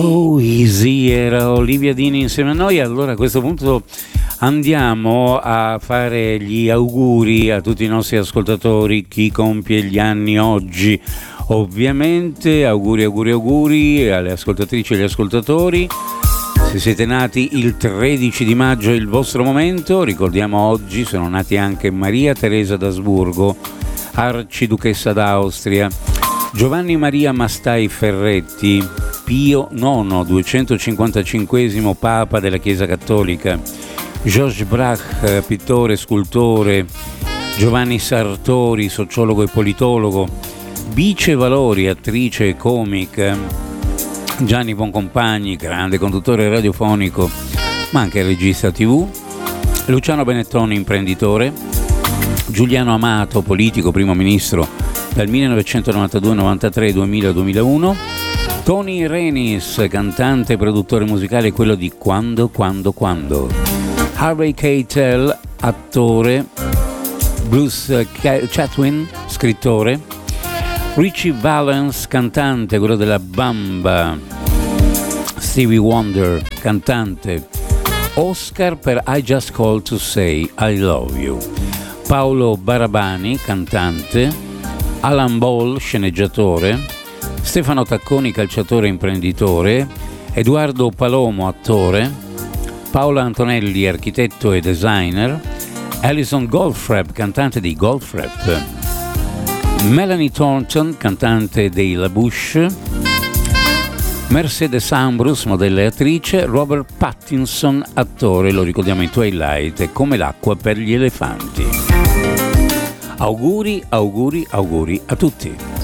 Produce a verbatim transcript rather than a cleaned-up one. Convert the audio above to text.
Oh, easy, era Olivia Dini insieme a noi. Allora a questo punto andiamo a fare gli auguri a tutti i nostri ascoltatori, chi compie gli anni oggi. Ovviamente auguri, auguri, auguri alle ascoltatrici e agli ascoltatori. Se siete nati il tredici di maggio è il vostro momento. Ricordiamo oggi sono nati anche Maria Teresa d'Asburgo, arciduchessa d'Austria, Giovanni Maria Mastai Ferretti, Pio nono, duecentocinquantacinquesimo Papa della Chiesa Cattolica, Georges Braque, pittore e scultore, Giovanni Sartori, sociologo e politologo, Bice Valori, attrice e comica, Gianni Boncompagni, grande conduttore radiofonico ma anche regista tivù, Luciano Benettoni, imprenditore, Giuliano Amato, politico, primo ministro dal millenovecentonovantadue novantatré, duemila duemilauno, Tony Renis, cantante e produttore musicale, quello di Quando, Quando, Quando, Harvey Keitel, attore, Bruce Chatwin, scrittore, Richie Valens, cantante, quello della Bamba, Stevie Wonder, cantante, Oscar per I Just Called to Say I Love You, Paolo Barabani, cantante, Alan Ball, sceneggiatore, Stefano Tacconi, calciatore e imprenditore, Edoardo Palomo, attore, Paola Antonelli, architetto e designer, Alison Goldfrapp, cantante dei Goldfrapp, Melanie Thornton, cantante dei La Bouche, Mercedes Ambrus, modella e attrice, Robert Pattinson, attore, lo ricordiamo in Twilight e Come l'acqua per gli elefanti. Auguri, auguri, auguri a tutti.